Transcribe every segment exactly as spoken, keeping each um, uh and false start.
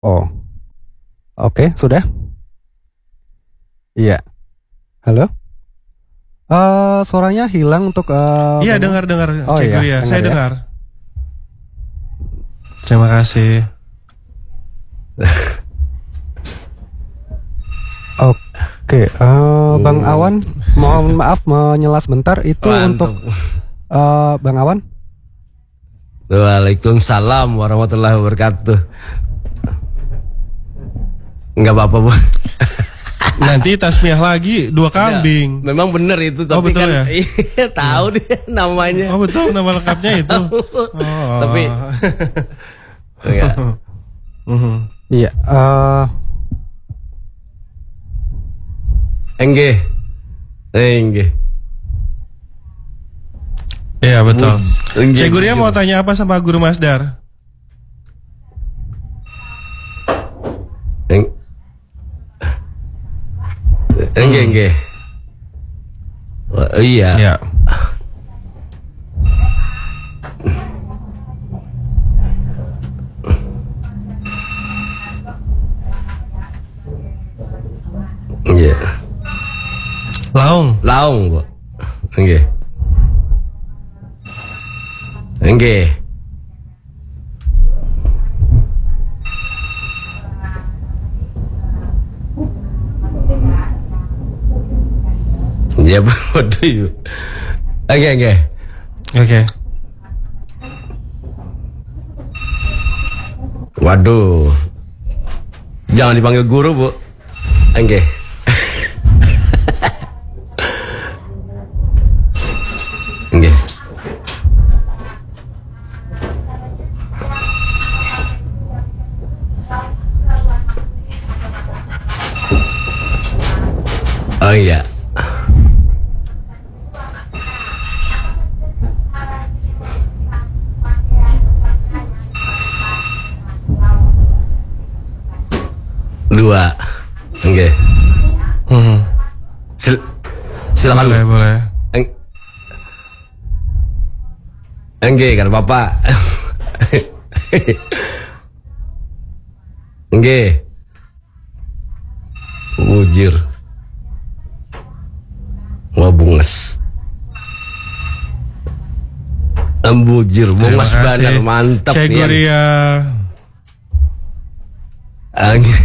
Oh, oke, sudah? Iya. Halo? Eh, suaranya hilang untuk eh Iya, Bang- dengar-dengar Oh Cek iya, Guria. dengar Saya ya. dengar. Terima kasih. Oke, eh, Bang Awan, mohon maaf menyela sebentar. Itu untuk Mantap. eh, Bang Awan. Waalaikumsalam warahmatullahi wabarakatuh. Enggak apa-apa, Bu. Nanti tasmiah lagi dua kambing. Memang bener itu, Oh, tapi betul kan ya? iya, tahu dia namanya. Oh betul, nama lengkapnya itu. Oh. Tapi enggak. Mhm. Iya. eh Enggih. Enggih. Iya betul. Enggih. Cek Guria mau tanya apa sama Guru Masdar? Eng. Enggih, enggih. Oh, iya. Ya. Iya. Laung. Laung, Bu. Enggih. Enggih. Ya, bodoh yuk. Oke, oke. Oke. Waduh. Jangan dipanggil guru, Bu. Oke. Oke. Oh iya. Dua. Oke. Mhm. Sil silakan. Boleh, boleh. Eng Enggak, kan Bapak. Enggak. Ujir. Wabungas. Embujir, Terima bungas kasih. benar, mantap Cek ya. Guria. Enggak.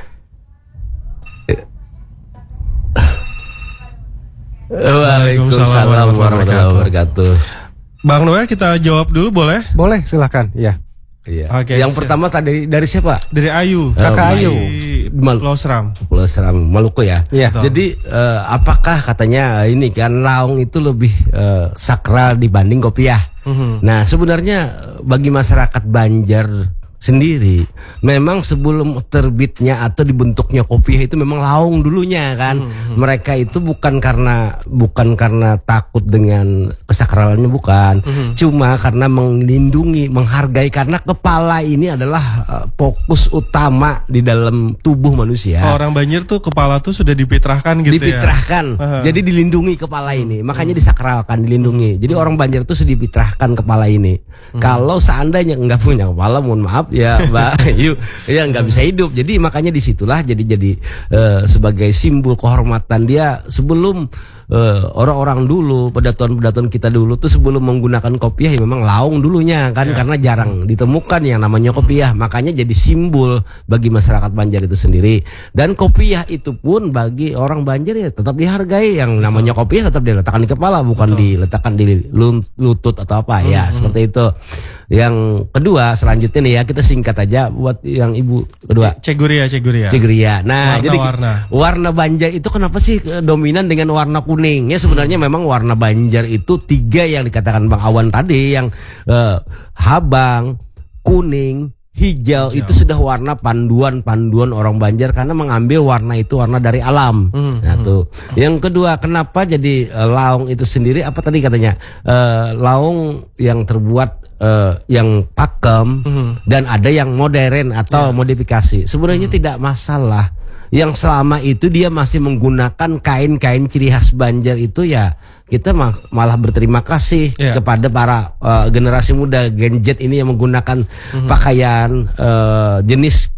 Waalaikumsalam warahmatullahi wabarakatuh. Bang Noel kita jawab dulu boleh? boleh, silahkan. Iya. Iya. Oke, Yang siap. pertama tadi dari siapa? Dari Ayu. Kakak Dari Ayu. Mal- Pulau Seram. Pulau Seram, Maluku ya. Iya. Betul. Jadi eh, apakah katanya ini kan laung itu lebih eh, sakral dibanding kopiah? Mhm. Nah sebenarnya bagi masyarakat Banjar sendiri, memang sebelum terbitnya atau dibentuknya kopiah itu memang laung dulunya kan. Mereka itu bukan karena bukan karena takut dengan kesakralannya, bukan. Cuma karena melindungi, menghargai, karena kepala ini adalah eh, fokus utama di dalam tubuh manusia. Orang Banjar tuh kepala tuh sudah dipitrahkan gitu Dipitrahkan, ya. Aha. jadi dilindungi kepala ini, makanya disakralkan, dilindungi. Jadi orang Banjar itu sudah dipitrahkan kepala ini. Kalau seandainya nggak punya kepala, mohon maaf ya Mbak Ayu, ya nggak bisa hidup. Jadi makanya disitulah jadi jadi eh, sebagai simbol kehormatan dia sebelum eh, orang-orang dulu, pedatuan-pedatuan kita dulu tuh sebelum menggunakan kopiah ya memang laung dulunya kan, karena jarang ditemukan yang namanya kopiah. Makanya jadi simbol bagi masyarakat Banjar itu sendiri. Dan kopiah itu pun bagi orang Banjar ya tetap dihargai. Yang namanya kopiah tetap diletakkan di kepala, bukan diletakkan di lun- lutut atau apa ya, seperti itu. Yang kedua selanjutnya nih ya, kita singkat aja buat yang ibu kedua. Cek Guria, Cek Guria. Cegria. Nah, jadi Warna-warna. warna Banjar itu kenapa sih eh, dominan dengan warna kuning? Ya sebenarnya memang warna Banjar itu tiga yang dikatakan Bang Awan tadi, yang eh, habang, kuning, hijau, itu sudah warna panduan-panduan orang Banjar karena mengambil warna itu warna dari alam. Hmm, Nah tuh. Yang kedua, kenapa jadi eh, laung itu sendiri? Apa tadi katanya? Eh, laung yang terbuat eh, yang pakem dan ada yang modern atau modifikasi. Sebenarnya tidak masalah. Yang selama itu dia masih menggunakan kain-kain ciri khas Banjar itu, ya kita mah malah berterima kasih Yeah. kepada para uh, generasi muda Gen Z ini yang menggunakan pakaian uh, jenis